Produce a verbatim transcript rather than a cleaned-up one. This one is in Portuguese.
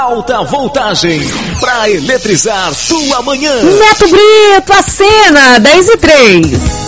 Alta voltagem para eletrizar tua manhã. Neto Brito, a cena, dez e três.